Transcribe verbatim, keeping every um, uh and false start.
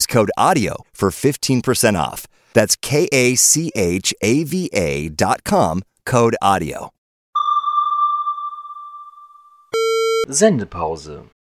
code AUDIO for fifteen percent off. That's K A C H A V A dot com, code AUDIO. Sendepause.